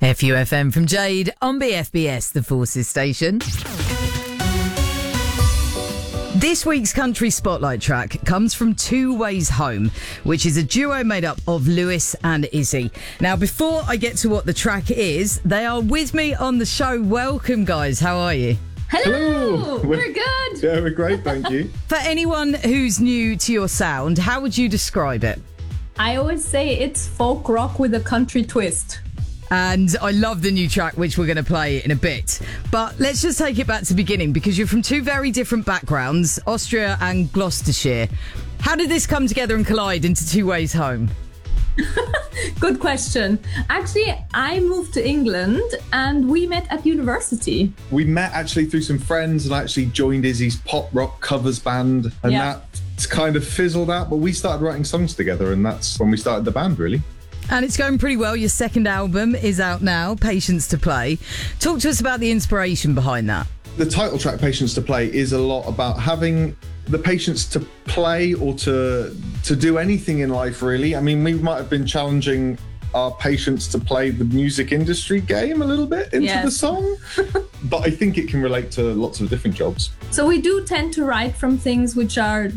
FUFM from Jade on BFBS, the Forces station. This week's country spotlight track comes from Two Ways Home, which is a duo made up of Lewis and Izzy. Now, before I get to what the track is, they are with me on the show. Welcome, guys. How are you? Hello. We're good. Yeah, we're great, thank you. For anyone who's new to your sound, how would you describe it? I always say it's folk rock with a country twist. And I love the new track, which we're going to play in a bit. But let's just take it back to the beginning, because you're from two very different backgrounds, Austria and Gloucestershire. How did this come together and collide into Two Ways Home? Good question. Actually, I moved to England and we met at university. We met actually through some friends, and I actually joined Izzy's pop rock covers band, and that's kind of fizzled out, but we started writing songs together, and that's when we started the band, really. And it's going pretty well. Your second album is out now, Patience to Play. Talk to us about the inspiration behind that. The title track, Patience to Play, is a lot about having the patience to play or to do anything in life, really. I mean, we might have been challenging our patience to play the music industry game a little bit into the song, but I think it can relate to lots of different jobs. So we do tend to write from things which are